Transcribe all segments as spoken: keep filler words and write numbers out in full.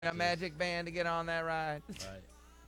a magic band to get on that ride. Right.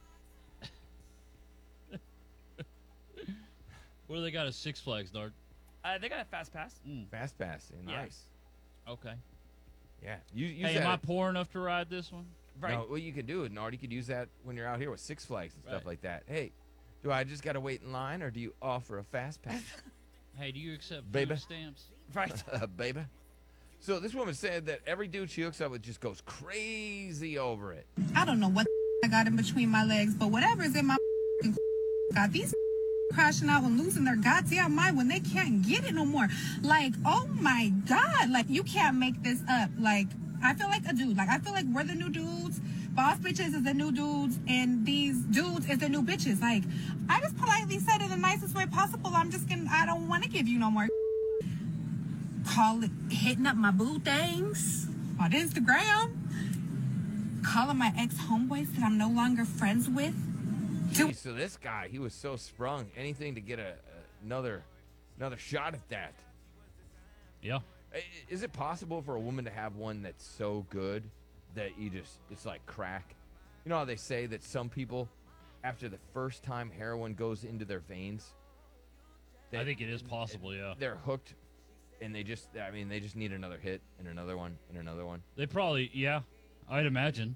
What do they got at Six Flags, Nard? Uh, they got a fast pass. Mm. Fast pass. Nice. Okay. Yeah. You use Hey, that. am I poor enough to ride this one? Right. No, what you can do, Nard, you could use that when you're out here with Six Flags and stuff Right. like that. Hey, do I just got to wait in line, or do you offer a fast pass? Hey, do you accept Baby. food stamps? Right. uh, baby. So this woman said that every dude she hooks up with just goes crazy over it. I don't know what I got in between my legs, but whatever's in my got these crashing out and losing their goddamn mind when they can't get it no more. Like, oh my God, like you can't make this up. Like, I feel like a dude. Like, I feel like we're the new dudes. Boss bitches is the new dudes, and these dudes is the new bitches. Like, I just politely said it the nicest way possible. I'm just gonna, I don't want to give you no more. Call it hitting up my boo things on Instagram. Calling my ex homeboys that I'm no longer friends with. Do- Gee, so this guy, he was so sprung. Anything to get a, a another another shot at that. Yeah. I- Is it possible for a woman to have one that's so good that you just, it's like crack? You know how they say that some people, after the first time heroin goes into their veins, I they- think it is possible, yeah. they're hooked, and they just, I mean, they just need another hit and another one and another one. They probably, yeah, I'd imagine.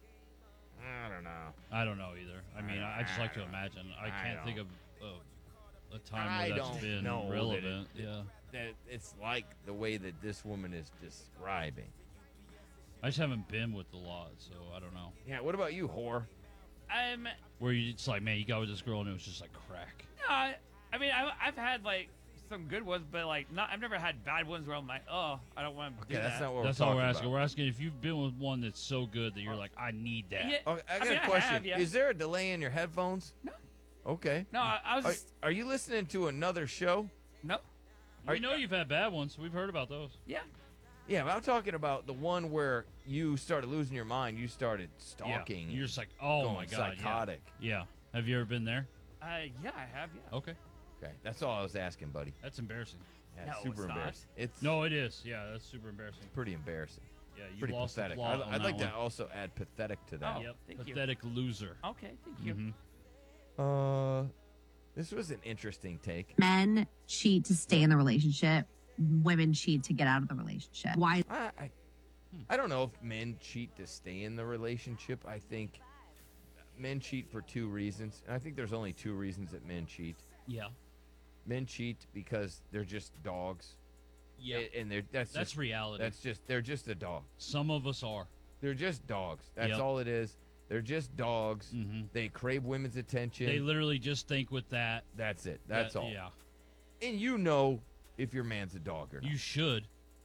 I don't know. I don't know either. I mean, I, I just like to imagine. I I can't don't- think of uh, a time I where that's don't been know that it- relevant. yeah. That it's like the way that this woman is describing. I just haven't been with the lot, so I don't know. Yeah, what about you, whore? Um, Where you, it's like, man, you got with this girl and it was just like crack. no, I, I mean, I, I've had like some good ones, but like not. I've never had bad ones where I'm like, oh, I don't want to Okay, do that's that. not what That's we're all talking we're asking. about. We're asking if you've been with one that's so good that you're like, I need that. Yeah. Okay, I I got mean, a I question. have, yeah. Is there a delay in your headphones? No. Okay. No, I, I was. Are, Just, are you listening to another show? no. We Are- know you've had bad ones. We've heard about those. Yeah. Yeah, but I'm talking about the one where you started losing your mind. You started stalking. Yeah. You're just like, oh going my god, psychotic. Yeah. yeah. Have you ever been there? Uh, yeah, I have. Yeah. Okay. Okay, that's all I was asking, buddy. That's embarrassing. Yeah, No, super it's not. embarrassing. It's No, it is. Yeah, that's super embarrassing. pretty embarrassing. Yeah, you Pretty lost pathetic. the plot I'd, on I'd that like one. to also add pathetic to that. Oh. Yep. Thank you. Pathetic loser. Okay. Thank you. Mhm. Uh, this was an interesting take. Men cheat to stay in the relationship. Women cheat to get out of the relationship. Why? I, I, I don't know if men cheat to stay in the relationship. I think men cheat for two reasons, and I think there's only two reasons that men cheat. Yeah. Men cheat because they're just dogs. Yeah. A- and they're that's That's just, reality. that's just they're just a dog. Some of us are. They're just dogs. That's Yep. all it is. They're just dogs. Mm-hmm. They crave women's attention. They literally just think with that. That's it. That's that- all. Yeah. And you know if your man's a dog or not. You should.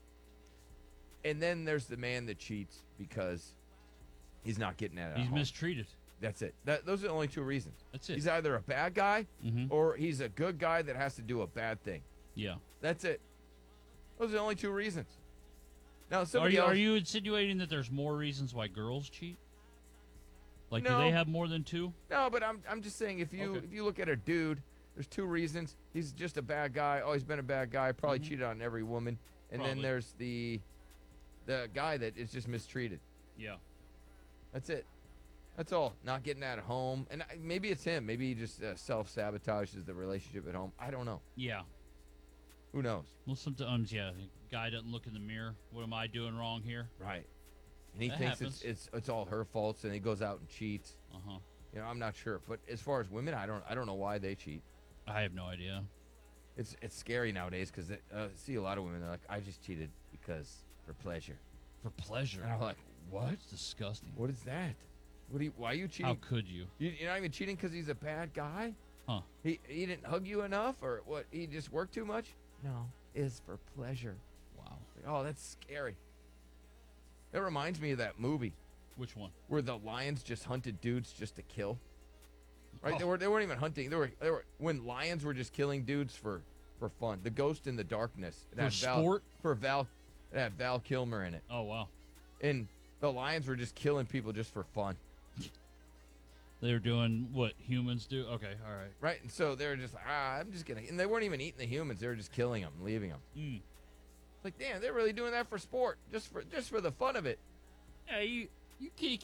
And then there's the man that cheats because he's not getting at it. He's at home. mistreated. That's it. That, those are the only two reasons. That's it. He's either a bad guy Mhm. or he's a good guy that has to do a bad thing. Yeah. That's it. Those are the only two reasons. Now, Are somebody you else, are you insinuating that there's more reasons why girls cheat? Like, No. do they have more than two? No, but I'm I'm just saying if you Okay. if you look at a dude, there's two reasons. He's just a bad guy. Always been a bad guy. Probably Mhm. cheated on every woman. And then Probably. there's the the guy that is just mistreated. Yeah. That's it. That's all. Not getting out of home. And I- maybe it's him. Maybe he just uh, self sabotages the relationship at home. I don't know. Yeah. Who knows? Well, sometimes, yeah, the guy doesn't look in the mirror. What am I doing wrong here? Right. And he That thinks happens. it's, it's it's all her faults, and he goes out and cheats. Uh huh. You know, I'm not sure. But as far as women, I don't I don't know why they cheat. I have no idea. It's it's scary nowadays because uh, I see a lot of women. They're like, I just cheated because for pleasure. For pleasure. And I'm like, what? That's disgusting. What is that? What do you? Why are you cheating? How could you? You, you're not even cheating because he's a bad guy. Huh. He he didn't hug you enough, or what? He just worked too much. No, it's for pleasure. Wow. Like, oh, that's scary. That reminds me of that movie Which one? where the lions just hunted dudes just to kill. Right? Oh. They were they weren't even hunting. They were they were when lions were just killing dudes for for fun. The Ghost in the Darkness. It For had Val, sport? For Val. It had Val Kilmer in it, Oh, wow. and the lions were just killing people just for fun. They were doing what humans do? Okay, all right. Right? And so they were just like, ah, I'm just gonna. And they weren't even eating the humans. They were just killing them, and leaving them. Mm. Like, damn, they're really doing that for sport, just for just for the fun of it. Yeah, you You can't